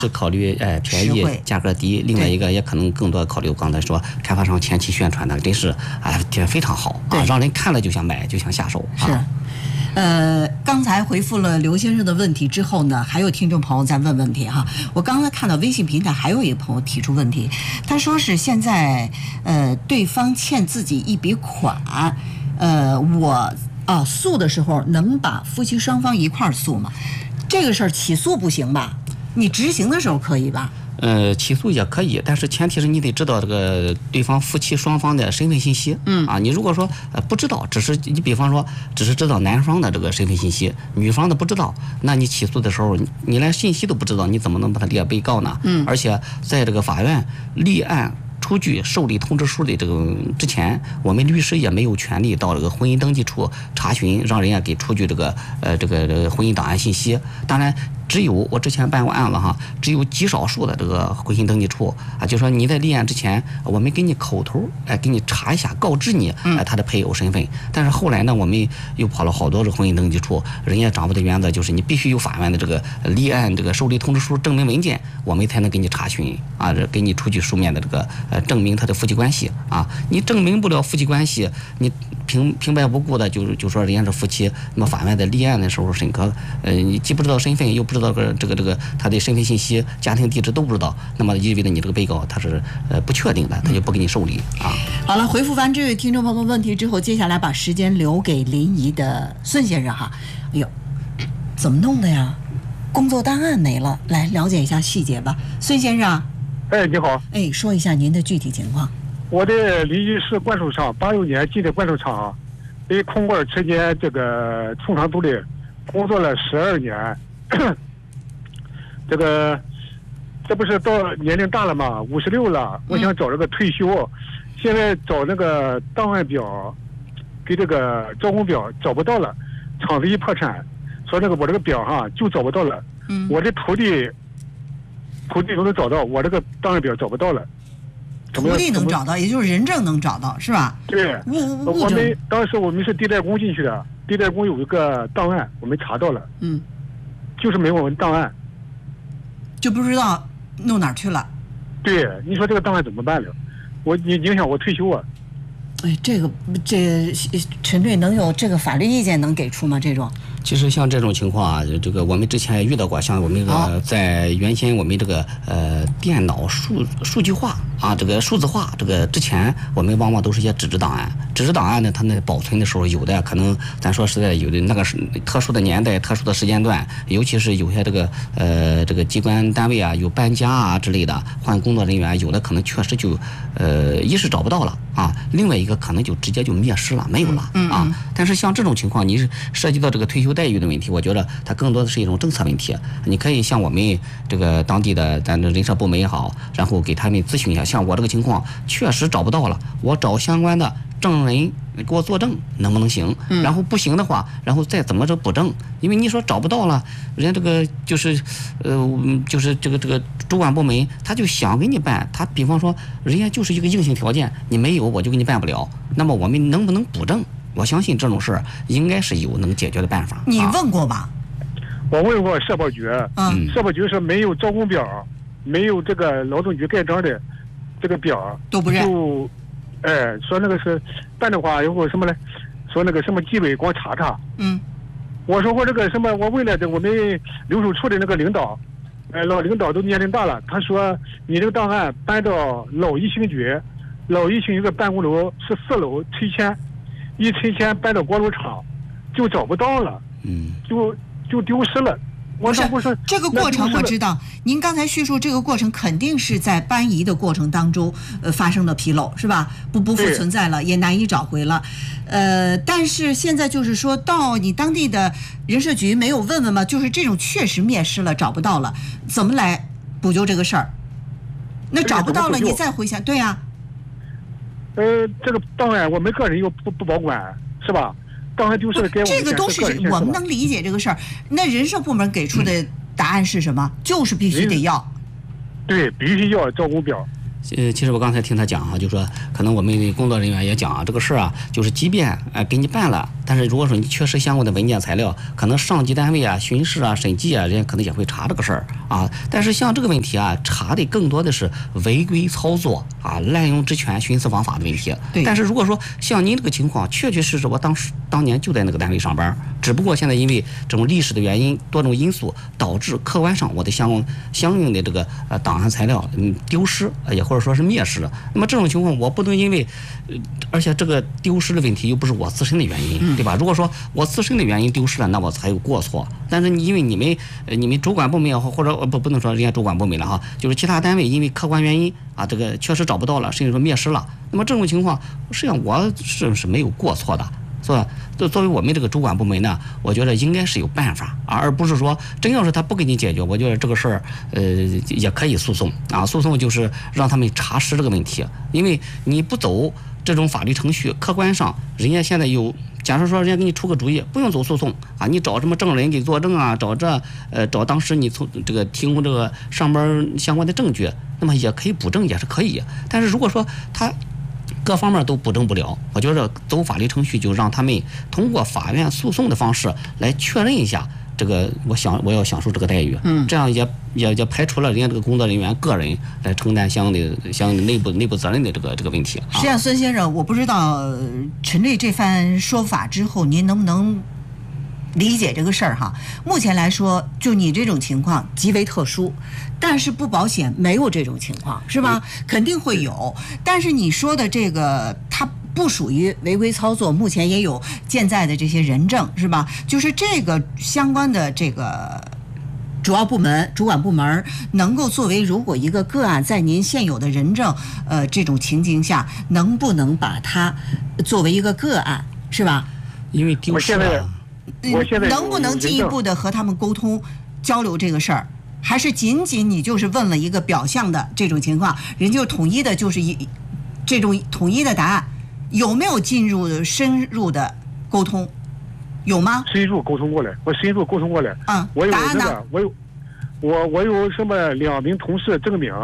是考虑便宜价格低，另外一个也可能更多考虑刚才说开发商前期宣传的真是非常好啊，让人看了就想买就想下手。 是。刚才回复了刘先生的问题之后呢，还有听众朋友在问问题哈。我刚才看到微信平台还有一个朋友提出问题，他说是现在对方欠自己一笔款，我诉的时候能把夫妻双方一块儿诉吗？这个事儿起诉不行吧？你执行的时候可以吧？ 起诉也可以，但是前提是你得知道这个对方夫妻双方的身份信息。你如果说不知道，只是你比方说只是知道男方的这个身份信息，女方的不知道，那你起诉的时候你连信息都不知道，你怎么能把他列被告呢？而且在这个法院立案出具受理通知书的这个之前，我们律师也没有权利到这个婚姻登记处查询，让人家给出具这个婚姻档案信息。当然，只有我之前办过案子哈，只有极少数的这个婚姻登记处就说你在立案之前，我们给你口头给你查一下，告知你他的配偶身份。但是后来呢，我们又跑了好多这个婚姻登记处，人家掌握的原则就是你必须有法院的这个立案这个受理通知书证明文件，我们才能给你查询给你出具书面的这个证明他的夫妻关系你证明不了夫妻关系，你平白无故的就说人家是夫妻，那么法院在立案的时候审核，你既不知道身份，又不知道这个他的身份信息、家庭地址都不知道，那么意味着你这个被告他是不确定的，他就不给你受理好了，回复完这位听众朋友的问题之后，接下来把时间留给临沂的孙先生哈。哎呦，怎么弄的呀？工作档案没了，来了解一下细节吧，孙先生。 你好。 说一下您的具体情况。 我的临沂市灌输厂86年进的灌输厂，在空管车间这个从厂组里工作了12年。这不是到年龄大了嘛，56了，我想找这个退休，现在找那个档案表，给这个招工表找不到了，厂子一破产，说那个我这个表就找不到了，我这徒弟都能找到，我这个档案表找不到了。 徒弟能找到，也就是人证能找到，是吧？ 对，我们当时我们是地代工进去的，地代工有一个档案，我们查到了，就是没有我们档案， 就不知道弄哪儿去了。 对，你说这个档案怎么办了？你影响我退休啊！ 这陈队能有这个法律意见能给出吗？这种？ 其实像这种情况这个我们之前也遇到过，像我们这个在原先我们这个电脑数据化这个数字化这个之前，我们往往都是一些纸质档案。纸质档案呢，它那保存的时候，有的可能咱说实在，有的那个是特殊的年代、特殊的时间段，尤其是有些这个机关单位有搬家之类的，换工作人员，有的可能确实就一是找不到了另外一个可能就直接就灭失了，没有了但是像这种情况，你是涉及到这个退休待遇的问题，我觉得它更多的是一种政策问题。你可以向我们这个当地的咱的人社部门也好，然后给他们咨询一下。像我这个情况确实找不到了，我找相关的证人给我作证能不能行？然后不行的话，然后再怎么着补证。因为你说找不到了，人家这个就是这个主管部门他就想给你办，他比方说人家就是一个硬性条件，你没有我就给你办不了。那么我们能不能补证？我相信这种事应该是有能解决的办法。 你问过吧？ 我问过社保局，社保局说没有招工表，没有这个劳动局盖章的这个表都不认。 说那个是办的话，有什么呢？说那个什么纪委光查查。我说过这个什么，我问了我们留守处的那个领导，老领导都年龄大了，他说你这个档案搬到老一新局，老一新有个办公楼是4楼拆迁，一拆迁搬到锅炉厂，就找不到了，就丢失了。 不是这个过程我知道，您刚才叙述这个过程肯定是在搬移的过程当中发生的纰漏，是吧？不复存在了，也难以找回了。但是现在就是说到你当地的人社局没有问问吗？就是这种确实灭失了，找不到了，怎么来补救这个事儿？那找不到了，你再回想，对呀。 这个档案我们个人又不保管，是吧？档案丢失了该我们这个都是我们能理解这个事儿。那人社部门给出的答案是什么？就是必须得要。 对，必须要招工表。 其实我刚才听他讲就说可能我们工作人员也讲这个事儿就是即便给你办了，但是如果说你缺失相关的文件材料，可能上级单位巡视审计人家可能也会查这个事儿但是像这个问题查的更多的是违规操作滥用职权、徇私枉法的问题。但是如果说像您这个情况，确确实实我当年就在那个单位上班，只不过现在因为这种历史的原因、多种因素导致客观上我的相应的这个档案材料丢失，也或者说是灭失了。那么这种情况我不能因为而且这个丢失的问题又不是我自身的原因，对吧？如果说我自身的原因丢失了，那我才有过错。但是因为你们主管部门也好，或者不能说人家主管部门了就是其他单位因为客观原因这个确实找不到了，甚至说灭失了。那么这种情况实际上我是没有过错的，是吧？作为我们这个主管部门呢，我觉得应该是有办法而不是说真要是他不给你解决，我觉得这个事儿也可以诉讼诉讼就是让他们查实这个问题。因为你不走这种法律程序，客观上人家现在假如说人家给你出个主意，不用走诉讼你找什么证人给作证找当时你从这个提供这个上班相关的证据，那么也可以补证，也是可以。但是如果说他各方面都补证不了，我觉得走法律程序就让他们通过法院诉讼的方式来确认一下这个我要享受这个待遇，这样也排除了人家这个工作人员个人来承担相应的内部责任的这个问题。 实际上，孙先生，我不知道陈丽这番说法之后，您能不能理解这个事儿目前来说，就你这种情况极为特殊，但是不保险没有这种情况，是吧？肯定会有。但是你说的这个，它不属于违规操作，目前也有健在的这些人证，是吧？就是这个相关的这个主管部门能够作为，如果一个个案在您现有的人证这种情境下，能不能把它作为一个个案，是吧？ 因为丢失了。 我现在能不能进一步的和他们沟通交流这个事儿，还是仅仅你就是问了一个表象的这种情况，人就统一的就是这种统一的答案，有没有进入深入的沟通？有吗？ 深入沟通过来，我我有这个，我有什么2名同事证明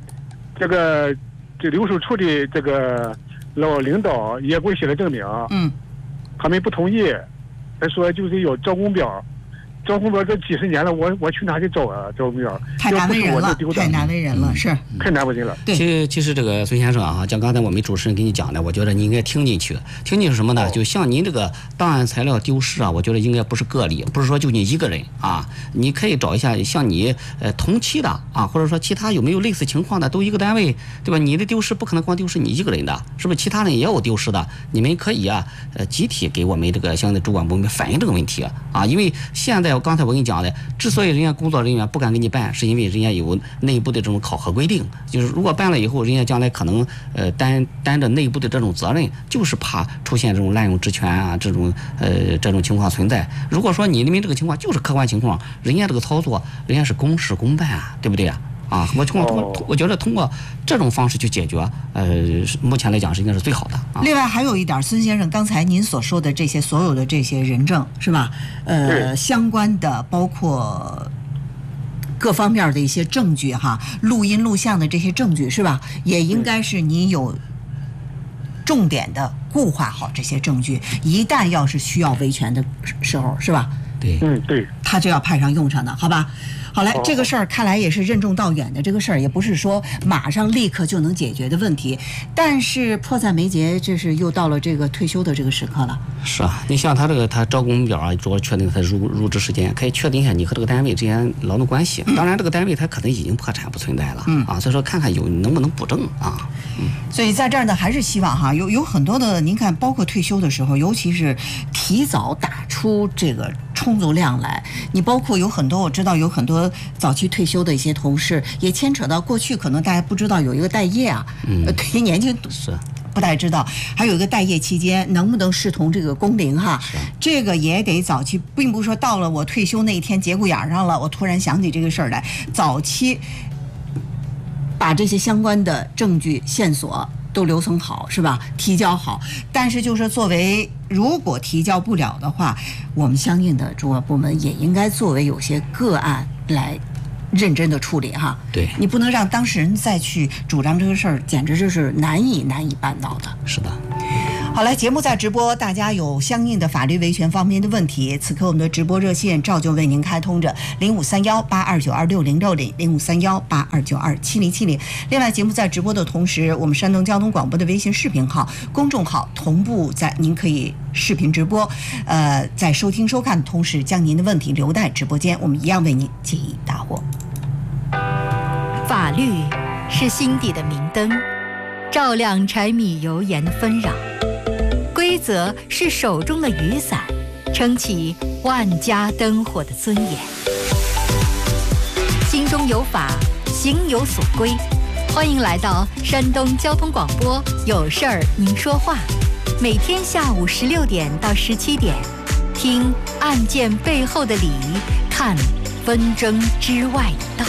这留守处的这个老领导也给我写了证明，他们不同意。他说就是有招工表这几十年了，我去哪里找招工表？ 太难为人了，是太难为人了。 其实这个孙先生像刚才我们主持人给你讲的，我觉得你应该听进去什么呢？就像您这个档案材料丢失我觉得应该不是个例，不是说就你一个人你可以找一下像你同期的或者说其他有没有类似情况的，都一个单位，对吧？你的丢失不可能光丢失你一个人的，是不是？其他人也有丢失的，你们可以集体给我们这个相应的主管部门反映这个问题因为现在刚才我跟你讲的，之所以人家工作人员不敢给你办，是因为人家有内部的这种考核规定，就是如果办了以后，人家将来可能担着内部的这种责任，就是怕出现这种滥用职权这种情况存在。如果说你们这个情况就是客观情况，人家这个操作人家是公事公办对不对我觉得通过这种方式去解决，目前来讲是应该是最好的另外还有一点，孙先生，刚才您所说的这些所有的这些人证是吧？相关的包括各方面的一些证据录音录像的这些证据是吧？也应该是你有重点的固化好这些证据，一旦要是需要维权的时候，是吧？ 对， 对， 他就要派上用场的，好吧？好嘞，这个事儿看来也是任重道远的，这个事儿也不是说马上立刻就能解决的问题，但是迫在眉睫，这是又到了这个退休的这个时刻了。 是你像他这个他招工表主要确定他入职时间，可以确定一下你和这个单位之间劳动关系。当然，这个单位他可能已经破产不存在了所以说看看能不能补证所以在这儿呢，还是希望有很多的，您看，包括退休的时候，尤其是提早打出这个充足量来。你包括有很多，我知道有很多早期退休的一些同事，也牵扯到过去可能大家不知道有一个待业对于年轻是不太知道，还有一个待业期间能不能视同这个工龄这个也得早期，并不是说到了我退休那一天节骨眼上了，我突然想起这个事儿来，早期把这些相关的证据线索都留存好，是吧？提交好。但是就是作为如果提交不了的话，我们相应的主管部门也应该作为有些个案来认真的处理哈。 对， 你不能让当事人再去主张这个事儿，简直就是难以办到的。 是的。 好了，节目在直播，大家有相应的法律维权方面的问题，此刻我们的直播热线照旧为您开通着0531-8292-6060，0531-8292-7070。另外，节目在直播的同时，我们山东交通广播的微信视频号、公众号同步在，您可以视频直播，在收听收看的同时，将您的问题留在直播间，我们一样为您解疑答惑。 法律是心底的明灯，照亮柴米油盐的纷扰。规则是手中的雨伞，撑起万家灯火的尊严。心中有法，行有所归。欢迎来到山东交通广播，有事儿您说话。每天下午16点到17点，听案件背后的理，看纷争之外的道。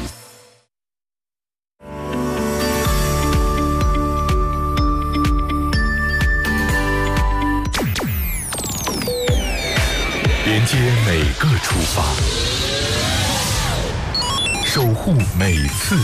连接每个出发，守护每次